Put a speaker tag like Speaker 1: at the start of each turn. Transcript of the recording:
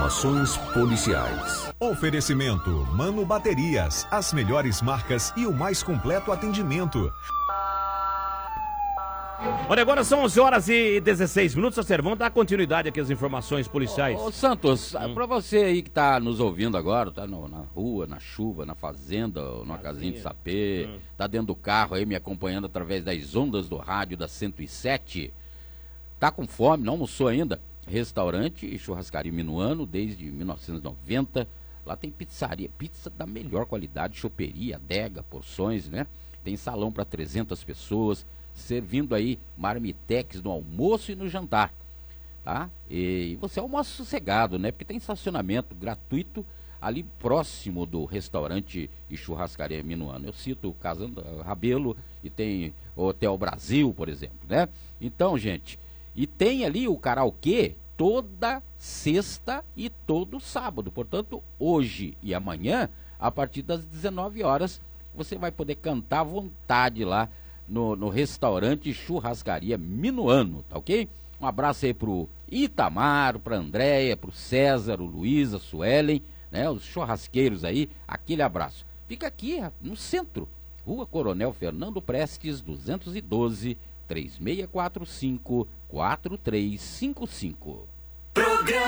Speaker 1: Informações policiais.
Speaker 2: Oferecimento Mano Baterias, as melhores marcas e o mais completo atendimento.
Speaker 3: Olha, agora são 11 horas e 16 minutos, vamos dar continuidade aqui às informações policiais.
Speaker 4: Ô Santos, pra você aí que tá nos ouvindo agora, tá na rua, na chuva, na fazenda, numa casinha de sapê, tá dentro do carro aí me acompanhando através das ondas do rádio da 107, tá com fome, não almoçou ainda? Restaurante e churrascaria Minuano, desde 1990, lá tem pizzaria, pizza da melhor qualidade, choperia, adega, porções, né? Tem salão para 300 pessoas, servindo aí marmitex no almoço e no jantar, tá? E você almoça sossegado, né? Porque tem estacionamento gratuito ali próximo do restaurante e churrascaria Minuano. Eu cito o Casa Rabelo e tem o Hotel Brasil, por exemplo, né? Então, gente, e tem ali o karaokê toda sexta e todo sábado. Portanto, hoje e amanhã, a partir das 19 horas, você vai poder cantar à vontade lá no restaurante Churrascaria Minuano, tá ok? Um abraço aí pro Itamar, pra Andréia, pro César, o Luiz, a Suelen, né? Os churrasqueiros aí, aquele abraço. Fica aqui no centro, Rua Coronel Fernando Prestes, 212, 3645-4355.